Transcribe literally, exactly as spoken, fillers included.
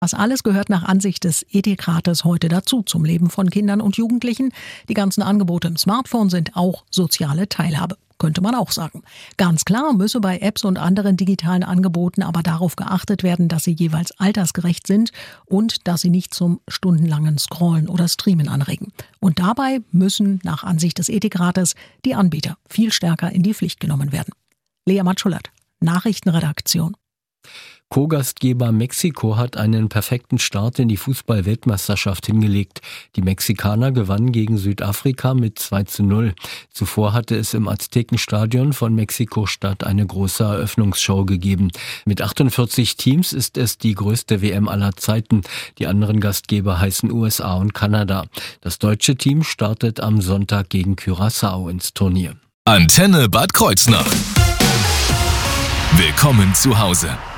Das alles gehört nach Ansicht des Ethikrates heute dazu, zum Leben von Kindern und Jugendlichen. Die ganzen Angebote im Smartphone sind auch soziale Teilhabe, könnte man auch sagen. Ganz klar müsse bei Apps und anderen digitalen Angeboten aber darauf geachtet werden, dass sie jeweils altersgerecht sind und dass sie nicht zum stundenlangen Scrollen oder Streamen anregen. Und dabei müssen nach Ansicht des Ethikrates die Anbieter viel stärker in die Pflicht genommen werden. Lea Matschullert, Nachrichtenredaktion. Co-Gastgeber Mexiko hat einen perfekten Start in die Fußball-Weltmeisterschaft hingelegt. Die Mexikaner gewannen gegen Südafrika mit zwei zu null. Zuvor hatte es im Aztekenstadion von Mexiko-Stadt eine große Eröffnungsshow gegeben. Mit achtundvierzig Teams ist es die größte W M aller Zeiten. Die anderen Gastgeber heißen U S A und Kanada. Das deutsche Team startet am Sonntag gegen Curaçao ins Turnier. Antenne Bad Kreuznach. Willkommen zu Hause.